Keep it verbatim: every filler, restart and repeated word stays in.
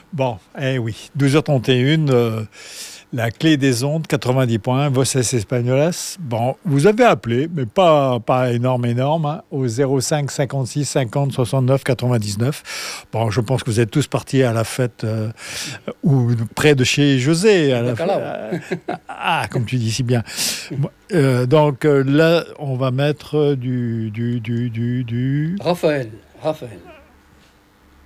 Bon, eh oui, douze heures trente et un, euh, la clé des ondes, quatre-vingt-dix points, Voces Españolas. Bon, vous avez appelé, mais pas, pas énorme, énorme, hein, au zéro cinq cinquante-six cinquante soixante-neuf quatre-vingt-dix-neuf. Bon, je pense que vous êtes tous partis à la fête, euh, ou près de chez José. À la Bacalao. Ah, comme tu dis si bien. Euh, donc euh, là, on va mettre du, du, du, du, du... Raphaël. Raphaël.